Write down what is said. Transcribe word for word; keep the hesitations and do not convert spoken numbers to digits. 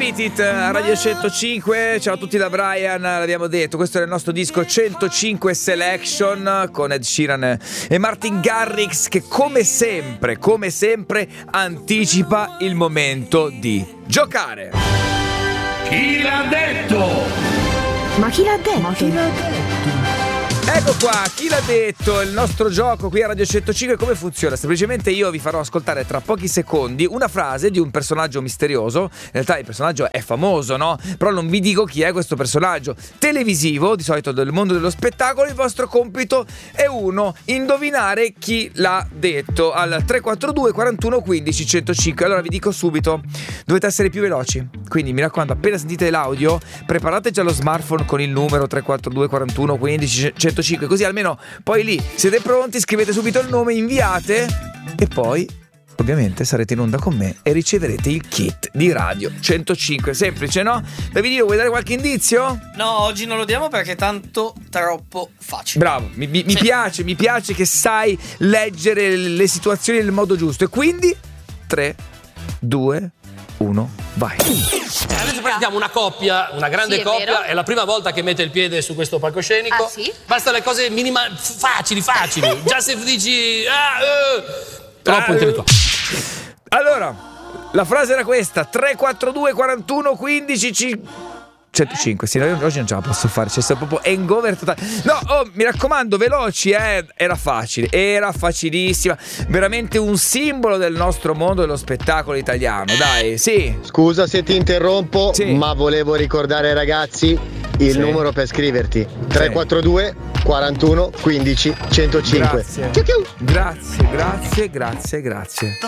Hate It a Radio centocinque. Ciao a tutti da Brian, l'abbiamo detto, questo è il nostro disco centocinque Selection con Ed Sheeran e Martin Garrix, che come sempre, come sempre anticipa il momento di giocare. Chi l'ha detto? Ma chi l'ha detto? Ma chi l'ha detto? Ecco qua, chi l'ha detto? Il nostro gioco qui a Radio centocinque come funziona? Semplicemente io vi farò ascoltare tra pochi secondi una frase di un personaggio misterioso. In realtà il personaggio è famoso, no? Però non vi dico chi è questo personaggio televisivo, di solito del mondo dello spettacolo. Il vostro compito è uno, indovinare chi l'ha detto al tre quattro due quarantuno quindici centocinque. Allora vi dico subito, dovete essere più veloci. Quindi mi raccomando, appena sentite l'audio, preparate già lo smartphone con il numero tre quattro due quarantuno quindici centocinque, così almeno poi lì siete pronti, scrivete subito il nome, inviate e poi ovviamente sarete in onda con me e riceverete il kit di Radio centocinque. Semplice, no? Davide, vuoi dare qualche indizio? No, oggi non lo diamo perché è tanto troppo facile. Bravo, mi, mi, mi Sì. piace, mi piace che sai leggere le situazioni nel modo giusto. E quindi tre, due, uno, vai. Adesso prendiamo una coppia, una grande Sì, è coppia, vero. è la prima volta che mette il piede su questo palcoscenico. Ah, sì? Basta le cose minima, f- facili, facili. Già se dici ah, eh, troppo Ah, intellettuale. Allora, la frase era questa: tre quattro due quarantuno quindici centocinque. Sì, no, oggi non ce la posso fare, c'è stato proprio hangover totale. No, oh, mi raccomando, veloci, eh. Era facile, era facilissima. Veramente un simbolo del nostro mondo dello spettacolo italiano, dai, sì. Scusa se ti interrompo, Sì. ma volevo ricordare ai ragazzi il Sì. numero per scriverti: tre quattro due quarantuno quindici centocinque. Grazie. Ciu ciu. Grazie, grazie, grazie, grazie.